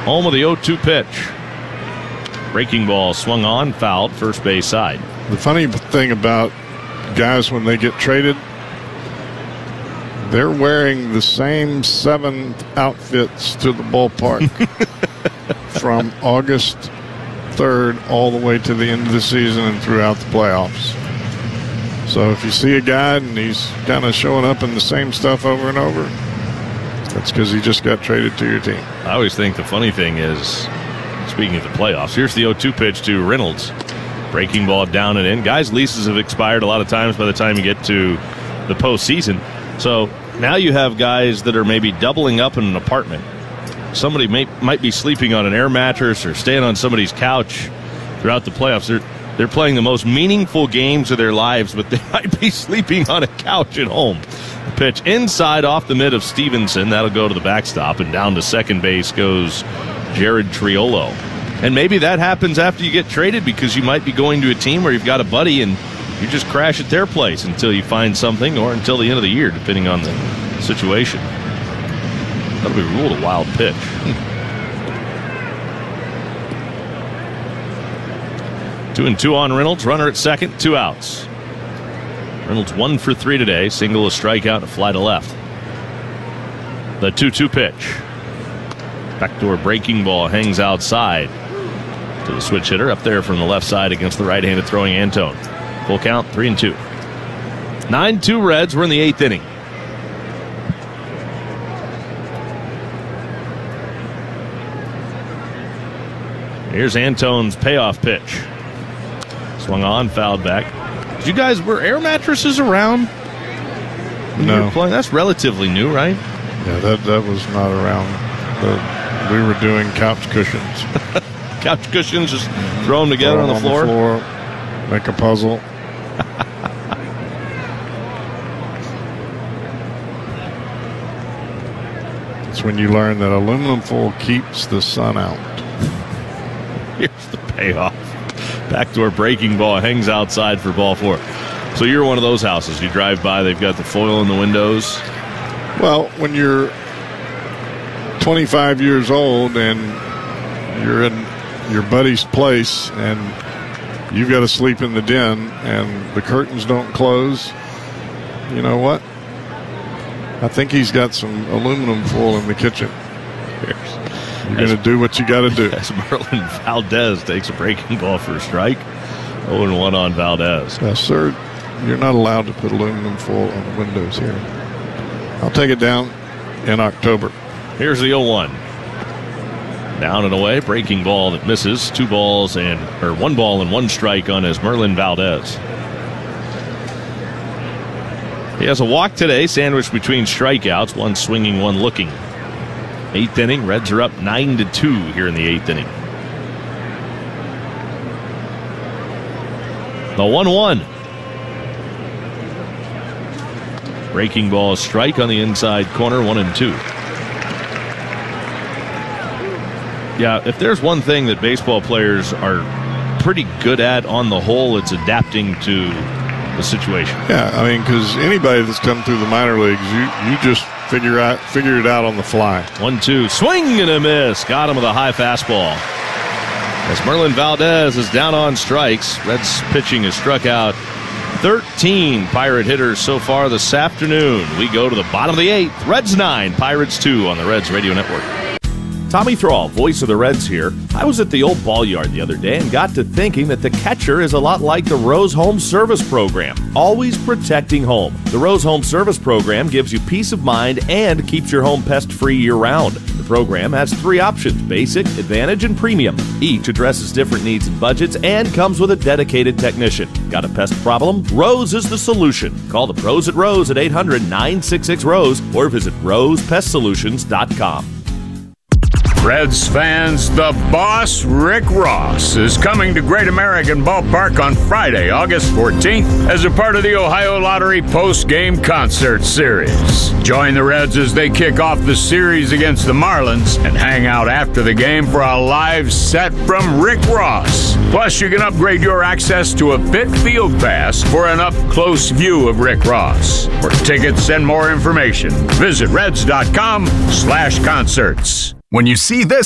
Home of the 0-2 pitch. Breaking ball swung on, fouled, first base side. The funny thing about guys when they get traded, they're wearing the same 7 outfits to the ballpark from August 3rd all the way to the end of the season and throughout the playoffs. So if you see a guy and he's kind of showing up in the same stuff over and over, that's because he just got traded to your team. I always think the funny thing is, speaking of the playoffs, here's the 0-2 pitch to Reynolds. Breaking ball down and in. Guys' leases have expired a lot of times by the time you get to the postseason. So now you have guys that are maybe doubling up in an apartment. Somebody might be sleeping on an air mattress or staying on somebody's couch throughout the playoffs. They're playing the most meaningful games of their lives, but they might be sleeping on a couch at home. The pitch inside off the mid of Stevenson. That'll go to the backstop, and down to second base goes Jared Triolo. And maybe that happens after you get traded because you might be going to a team where you've got a buddy and you just crash at their place until you find something, or until the end of the year, depending on the situation. That'll be ruled a wild pitch. 2-2 on Reynolds. Runner at second, 2 outs. Reynolds 1 for 3 today. Single, a strikeout, a fly to left. The 2-2 pitch. Backdoor breaking ball hangs outside to the switch hitter up there from the left side against the right-handed throwing Antone. Full count, 3-2. 9-2 Reds. We're in the 8th inning. Here's Antone's payoff pitch. Swung on, fouled back. Did you guys, were air mattresses around? No. That's relatively new, right? Yeah, that was not around. We were doing couch cushions. Couch cushions, just throw them together on the floor? Make a puzzle. It's when you learn that aluminum foil keeps the sun out. Here's the payoff. Backdoor breaking ball hangs outside for ball 4. So you're one of those houses. You drive by, they've got the foil in the windows. Well, when you're 25 years old and you're in your buddy's place and you've got to sleep in the den and the curtains don't close, you know what? I think he's got some aluminum foil in the kitchen. You're going to do what you got to do. As Merlin Valdez takes a breaking ball for a strike. 0-1 on Valdez. Sir, you're not allowed to put aluminum foil on the windows here. I'll take it down in October. Here's the 0-1. Down and away, breaking ball that misses. 1 ball and 1 strike on his Merlin Valdez. He has a walk today, sandwiched between strikeouts, 1 swinging, 1 looking. 8th inning, Reds are up 9-2 here in the 8th inning. The 1-1. Breaking ball, strike on the inside corner, 1-2. Yeah, if there's one thing that baseball players are pretty good at on the whole, it's adapting to the situation. Yeah, I mean, because anybody that's come through the minor leagues, you just figure it out on the fly. 1-2, swing and a miss. Got him with a high fastball. As Merlin Valdez is down on strikes, Reds pitching has struck out 13 Pirate hitters so far this afternoon. We go to the bottom of the 8th. Reds 9, Pirates 2 on the Reds Radio Network. Tommy Thrall, voice of the Reds here. I was at the old ball yard the other day and got to thinking that the catcher is a lot like the Rose Home Service Program, always protecting home. The Rose Home Service Program gives you peace of mind and keeps your home pest-free year-round. The program has 3 options, Basic, Advantage, and Premium. Each addresses different needs and budgets and comes with a dedicated technician. Got a pest problem? Rose is the solution. Call the pros at Rose at 800-966-ROSE or visit rosepestsolutions.com. Reds fans, the boss, Rick Ross, is coming to Great American Ballpark on Friday, August 14th, as a part of the Ohio Lottery post-game concert series. Join the Reds as they kick off the series against the Marlins and hang out after the game for a live set from Rick Ross. Plus, you can upgrade your access to a Fit Field Pass for an up-close view of Rick Ross. For tickets and more information, visit Reds.com/concerts. When you see this